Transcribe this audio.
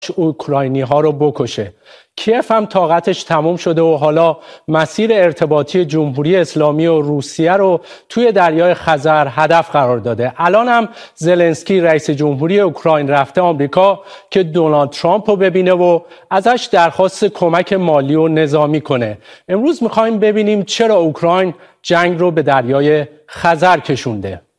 اوکراینی ها رو بکشه. کیف هم طاقتش تموم شده و حالا مسیر ارتباطی جمهوری اسلامی و روسیه رو توی دریای خزر هدف قرار داده. الان هم زلنسکی رئیس جمهوری اوکراین رفته آمریکا که دونالد ترامپ رو ببینه و ازش درخواست کمک مالی و نظامی کنه. امروز میخوایم ببینیم چرا اوکراین جنگ رو به دریای خزر کشونده.